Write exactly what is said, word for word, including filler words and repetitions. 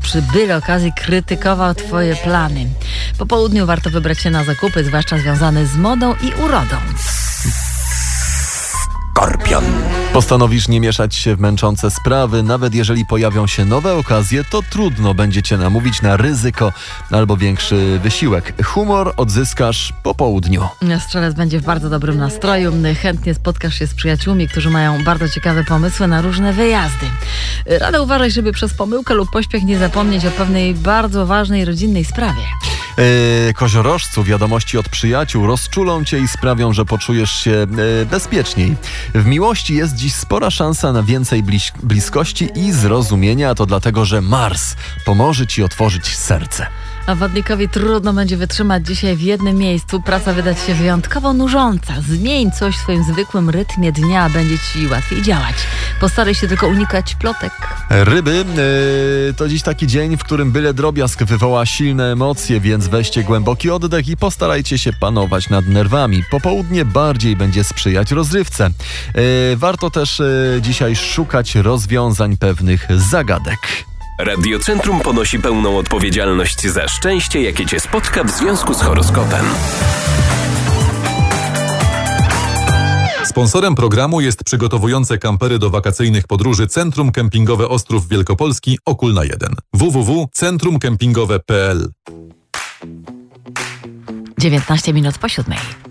przy byle okazji krytykował twoje plany. Po południu warto wybrać się na zakupy, zwłaszcza związane z modą i urodą. Skorpion. Postanowisz nie mieszać się w męczące sprawy, nawet jeżeli pojawią się nowe okazje, to trudno będzie cię namówić na ryzyko albo większy wysiłek. Humor odzyskasz po południu. Strzelec będzie w bardzo dobrym nastroju. Chętnie spotkasz się z przyjaciółmi, którzy mają bardzo ciekawe pomysły na różne wyjazdy. Rada uważać, żeby przez pomyłkę lub pośpiech nie zapomnieć o pewnej bardzo ważnej rodzinnej sprawie. Yy, koziorożcu, wiadomości od przyjaciół rozczulą cię i sprawią, że poczujesz się yy, bezpieczniej. W miłości jest dziś spora szansa na więcej bliś- bliskości i zrozumienia, a to dlatego, że Mars pomoże ci otworzyć serce. A wodnikowi trudno będzie wytrzymać dzisiaj w jednym miejscu. Praca wyda ci się wyjątkowo nużąca. Zmień coś w swoim zwykłym rytmie dnia, a będzie ci łatwiej działać. Postaraj się tylko unikać plotek. Ryby, yy, to dziś taki dzień, w którym byle drobiazg wywoła silne emocje, więc weźcie głęboki oddech i postarajcie się panować nad nerwami. Popołudnie bardziej będzie sprzyjać rozrywce. Yy, warto też yy, dzisiaj szukać rozwiązań pewnych zagadek. Radiocentrum ponosi pełną odpowiedzialność za szczęście, jakie cię spotka w związku z horoskopem. Sponsorem programu jest przygotowujące kampery do wakacyjnych podróży Centrum Kempingowe Ostrów Wielkopolski Okulna jeden. w w w kropka centrum kempingowe kropka p l dziewiętnaście minut po siódmej.